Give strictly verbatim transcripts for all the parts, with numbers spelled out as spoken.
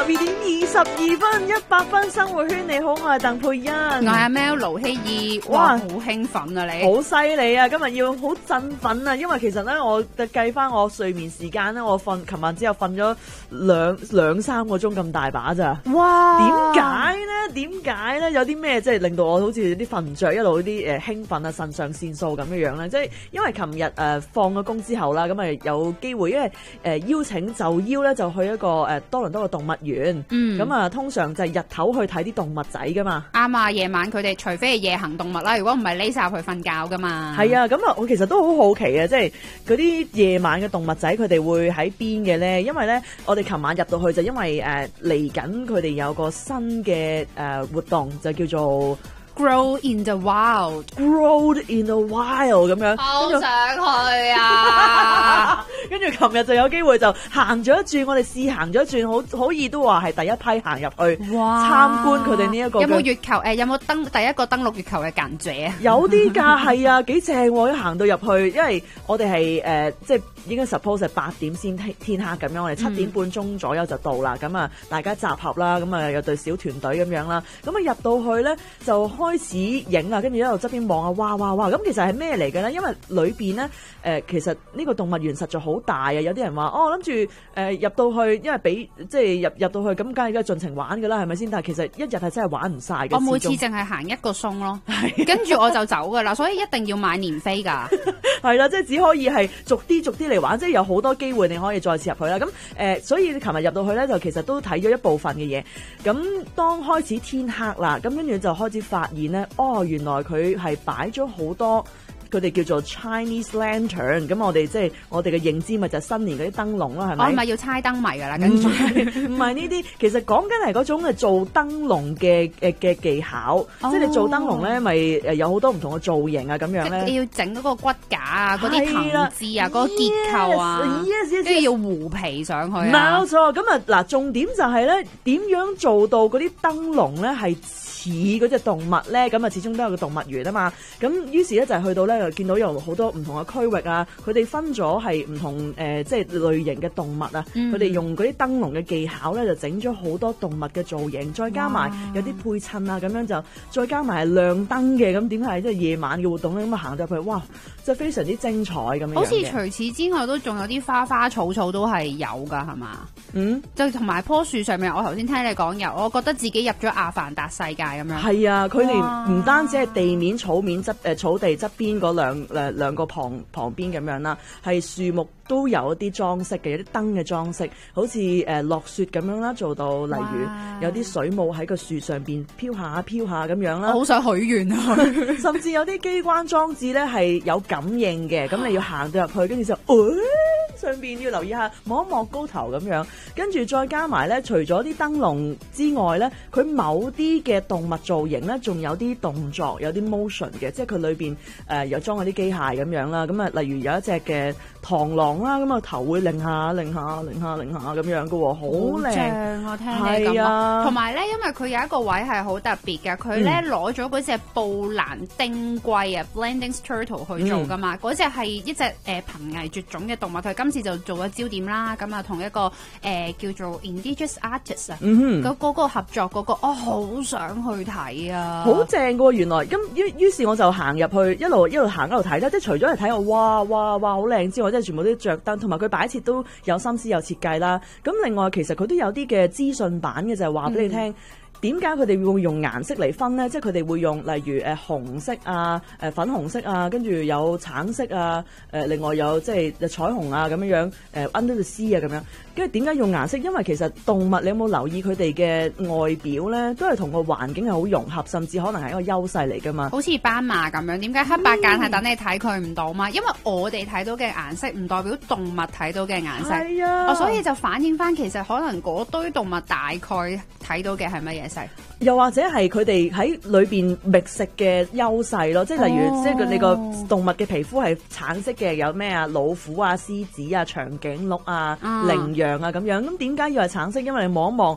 二點二十二分，一百分生活圈，你好，我係鄧佩欣， 我係阿 Mel 盧希爾，哇，好興奮啊你， 好犀利啊！今日要好振奮啊，因為其實咧，我計翻我睡眠時間咧，我瞓琴晚之後瞓咗兩兩三個鐘咁大把咋， 哇！ 點解咧？點解咧？有啲咩即係令到我好似啲瞓唔着，一路啲誒興奮啊，腎上腺素咁樣樣咧？即係因為琴日誒放咗工之後啦，咁啊有機會，因為誒、呃、邀請就邀咧，就去一個誒、呃、多倫多嘅動物園，嗯，咁啊通常就係日頭去睇啲動物仔噶嘛， 啱啊，夜晚佢哋除非係夜行動物啦，如果唔係匿晒入去瞓覺噶嘛。係啊，咁啊我其實都好好奇啊，即係嗰啲夜晚嘅動物仔佢哋會喺邊嘅咧？因為咧我哋琴晚入到去就因為誒嚟緊佢哋有個新嘅誒、呃、活動就叫做 Grow in the wild，Grow in the wild 咁樣， 好想去啊！ 跟住琴日就有機會就行咗一轉，我哋試行咗一轉，好好易都話係第一批行入去參觀佢哋呢一個。 有冇月球？誒、呃、有冇登第一個登陸月球嘅間者啊？ 有啲㗎，係啊，幾正喎！一行到入去，因為我哋係誒即係應該 suppose 係八點先天天黑咁樣，我哋七點半鐘左右就到啦。咁、嗯、啊，大家集合啦，咁啊有隊小團隊咁樣啦。咁啊入到去咧就開始影啊，跟住一路側邊望啊，哇哇哇！咁其實係咩嚟嘅咧？因為裏邊咧誒，其實呢個動物園實在好大啊！有啲人話哦，諗住誒入到去，因為俾即係入入到去，咁梗係而家盡情玩㗎啦，係咪先？但係其實一日係真係玩唔晒嘅。 我每次淨係行一個鐘咯，跟住我就走㗎啦，所以一定要買年飛㗎。 係啦，即係只可以係逐啲逐啲嚟玩，即係有好多機會你可以再次入去啦。咁誒、呃，所以你琴日入到去咧，就其實都睇咗一部分嘅嘢。咁當開始天黑啦，咁跟住就開始發現咧，哦，原來佢係擺咗好多。佢哋叫做 Chinese Lantern， 咁我哋即係我哋嘅認知咪就係新年嗰啲燈籠啦，係咪？ 我咪要猜燈謎㗎啦，跟住唔係呢啲，其實講緊係嗰種嘅做燈籠嘅誒嘅技巧，哦、即係你做燈籠咧，咪誒有好多唔同嘅造型啊，咁樣咧。 你要整嗰個骨架啊，嗰啲藤枝啊，嗰、嗰個結構啊，跟、yes, 住、yes, yes, 要糊皮上去啊。 冇錯，咁啊嗱，重點就係咧點樣做到嗰啲燈籠咧係似嗰隻動物咧？咁啊始終都有個動物園啊嘛。咁於是咧就係去到咧。就見到有好多唔同嘅區域啊，佢哋分咗係唔同誒、呃，即係類型嘅動物啊。佢、嗯、哋用嗰啲燈籠嘅技巧咧，就整咗好多動物嘅造型，再加埋有啲配襯啊，咁樣就再加埋係亮燈嘅。咁點解即係夜晚嘅活動咧？咁啊行咗入去，哇！即係非常之精彩咁樣。好似除此之外，都仲有啲花花草草都係有㗎，係嘛？嗯，就同埋棵樹上面，我頭先聽你講有，我覺得自己入咗阿凡達世界咁樣。 係啊，佢哋唔單止係地面草面側誒草地側邊嗰兩誒兩個旁旁邊咁樣啦，係樹木都有一啲裝飾嘅，有啲燈嘅裝飾，好似誒落雪咁樣啦，做到例如有啲水母喺個樹上邊飄下飄下咁樣啦。 我好想許願啊！ 甚至有啲機關裝置咧係有感應嘅，咁你要行到入去，跟住就，誒、哎、上邊要留意下，望一望高頭咁樣，跟住再加埋咧，除咗啲燈籠之外咧，佢某啲嘅動物造型咧，仲有啲動作，有啲 motion 嘅，即係佢裏邊誒有裝嗰啲機械咁樣啦。咁啊，例如有一隻嘅螳螂啦，咁啊頭會擰下擰下擰下擰下咁樣嘅喎，好靚啊！聽你咁講，同埋咧，因為佢有一個位係好特別嘅，佢咧攞咗嗰隻布蘭丁龜啊 （Blanding's turtle） 去做噶嘛，嗰隻係一隻誒瀕危絕種嘅動物，佢今次就做咗焦點啦。咁啊，同一個誒、呃、叫做 Indigenous Artist 啊、嗯，嗰、嗰個合作嗰、嗰個，我好想去睇啊！ 好正嘅喎，原來咁於於是我就行入去，一路一路行一路睇啦。即係除咗嚟睇我，哇哇哇好靚之外，即係全部都着燈，同埋佢擺設都有心思有設計啦。咁另外其實佢都有啲嘅資訊版嘅，就係話俾你聽。嗯點解佢哋會用顏色嚟分咧？即係佢哋會用例如誒、呃、紅色啊、誒、呃、粉紅色啊，跟住有橙色啊、誒、呃、另外有即係彩虹啊咁樣樣誒、呃、under the sea 啊咁樣。跟住點解用顏色？因為其實動物你有冇留意佢哋嘅外表咧，都係同個環境係好融合，甚至可能係一個優勢嚟㗎嘛。 好似斑馬咁樣，點解黑白間係等你睇佢唔到嘛？因為我哋睇到嘅顏色唔代表動物睇到嘅顏色。係啊，哦，所以就反映翻其實可能嗰堆動物大概睇到嘅係乜嘢？ 又或者係佢哋喺裏邊覓食嘅優勢咯，即係例如，哦、即係你個動物嘅皮膚係橙色嘅，有咩啊老虎啊、獅子啊、長頸鹿啊、羚、嗯、羊啊咁樣。咁點解要係橙色？因為你望一望。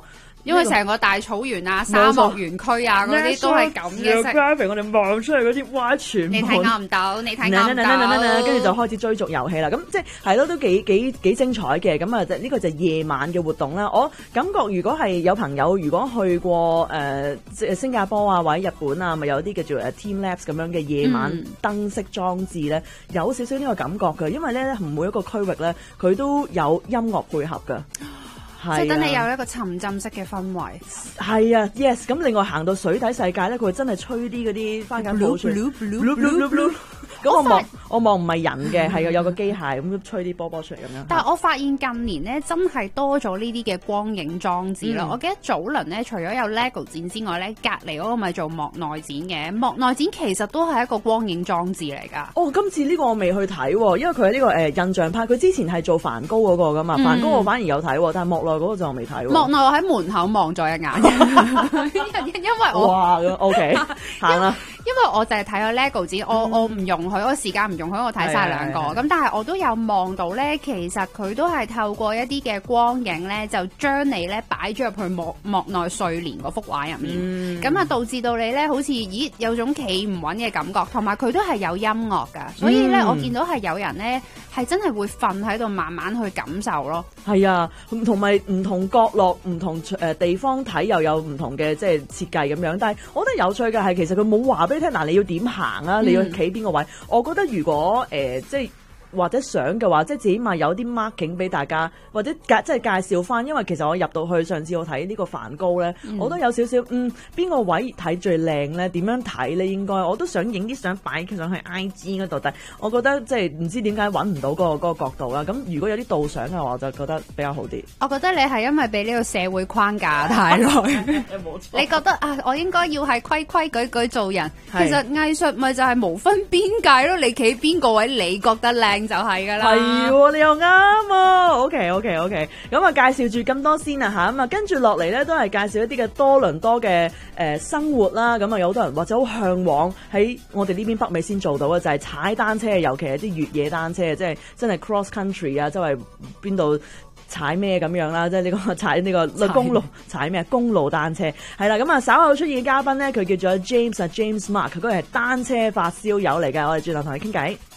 因為成個大草原啊、沙漠園區啊嗰啲都係咁嘅色。 我哋望出嚟嗰啲，哇！全部你睇我唔到，你睇我唔到， 跟住就開始追逐遊戲啦。咁即係係咯，都幾幾幾精彩嘅。咁啊，呢個就係夜晚嘅活動啦。我感覺如果係有朋友如果去過誒即係新加坡啊或者日本啊，咪有啲叫做誒 Team Labs 咁樣嘅夜晚燈飾裝置咧，有少少呢個感覺嘅。因為咧，每一個區域咧，佢都有音樂配合㗎。 即係等你有一個沉浸式嘅氛圍。 係啊 ，yes。咁另外行到水底世界咧，佢會真係吹啲嗰啲番梘泡出嚟。咁我望我望唔係人嘅，係有個機械咁吹啲波波出嚟咁樣。 但係我發現近年咧，真係多咗呢啲嘅光影裝置啦。 嗯、 我記得早輪咧，除咗有 LEGO 展之外咧，隔離嗰個咪做莫內展嘅。莫內展其實都係一個光影裝置嚟㗎。 哦，今次呢個我未去睇喎，因為佢係呢個誒、呃、印象派，佢之前係做梵高嗰個㗎嘛。梵高我反而有睇，但係莫內嗰個就未睇。 莫內我喺門口望咗一眼，因為我哇，OK 行啦。 因為我就係睇咗 LEGO 展，我我唔容許，我時間唔容許我睇晒兩個。咁但係我都有望到咧，其實佢都係透過一啲嘅光影咧，就將你咧擺咗入去莫莫內睡蓮嗰幅畫入面。咁啊、嗯，導致到你咧好似咦有種企唔穩嘅感覺，同埋佢都係有音樂㗎。所以咧，嗯、我見到係有人咧係真係會瞓喺度慢慢去感受咯。 係啊，同埋唔同角落、唔同誒地方睇又有唔同嘅即係設計咁樣。但係我覺得有趣嘅係，其實佢冇話俾你聽，嗱你要點行啊？你要企邊個位？嗯、我覺得如果誒、呃、即係。或者想嘅話，即係至起碼有啲 marking 俾大家，或者介即係介紹翻。因為其實我入到去上次我睇呢個梵高咧，嗯、我都有少少嗯邊個位睇最靚咧？點樣睇咧？應該我都想影啲相擺上去 I G 嗰度，但係我覺得即係唔知點解揾唔到嗰、嗰個嗰個角度啦。咁如果有啲導賞嘅話，我就覺得比較好啲。 我覺得你係因為俾呢個社會框架太耐， 冇錯你覺得啊，我應該要係規規矩矩做人。 是其實藝術咪就係無分邊界咯。你企邊個位，你覺得靚就係㗎啦。 係喎，你又啱啊。OK OK OK， 咁啊介紹住咁多先啊嚇，咁啊跟住落嚟咧都係介紹一啲嘅多倫多嘅誒、呃、生活啦。咁啊有好多人或者好向往喺我哋呢邊北美先做到嘅就係、是、踩單車，尤其係啲越野單車，即係真係 cross country 啊，周圍邊度踩咩咁樣啦，即係呢個踩呢個公路踩咩公路單車係啦。咁啊稍後出現嘅嘉賓咧，佢叫做 James 啊 James Mark，佢係單車發燒友嚟嘅，我哋轉頭同佢傾偈。